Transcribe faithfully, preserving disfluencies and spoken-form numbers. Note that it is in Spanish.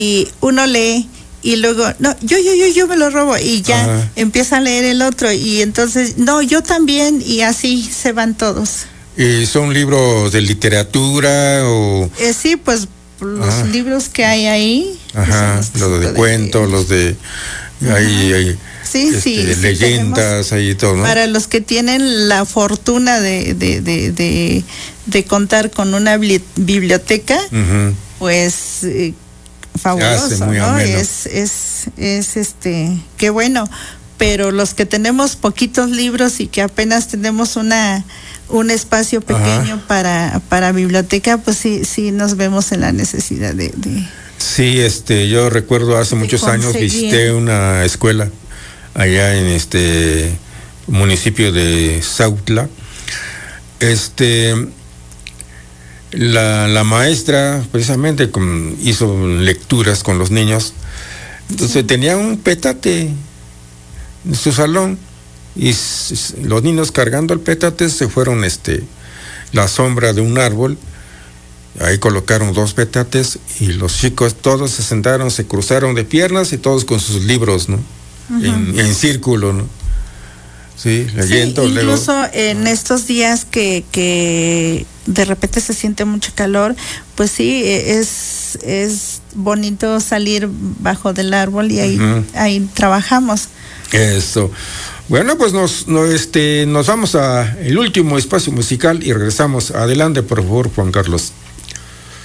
y uno lee y luego, no, yo, yo, yo, yo me lo robo y ya Ajá. empieza a leer el otro y entonces, no, yo también y así se van todos. ¿Y son libros de literatura o...? Eh, sí, pues los Ajá. libros que hay ahí. Ajá, los, los de, de cuentos, los de... Ahí, ahí, sí, este, sí, de sí, leyendas, ahí todo, ¿no? Para los que tienen la fortuna de, de, de, de, de contar con una biblioteca, uh-huh. pues eh, fabuloso, muy ¿no? ameno. Es, es, es este, qué bueno. Pero los que tenemos poquitos libros y que apenas tenemos una un espacio pequeño Ajá. para para biblioteca, pues sí, sí nos vemos en la necesidad de, de Sí, este, yo recuerdo hace muchos conseguir. años visité una escuela allá en este municipio de Sautla. Este, la, la maestra precisamente con, hizo lecturas con los niños. Entonces sí. tenía un petate en su salón y s- los niños cargando el petate se fueron, este, la sombra de un árbol. Ahí colocaron dos petates y los chicos todos se sentaron, se cruzaron de piernas y todos con sus libros, ¿no? Uh-huh. En, en círculo, ¿no? Sí, leyendo. Sí, incluso luego... en estos días que, que de repente se siente mucho calor, pues sí, es, es bonito salir bajo del árbol y ahí, uh-huh. ahí trabajamos. Eso. Bueno, pues nos, no, este, nos vamos a el último espacio musical y regresamos. Adelante, por favor, Juan Carlos.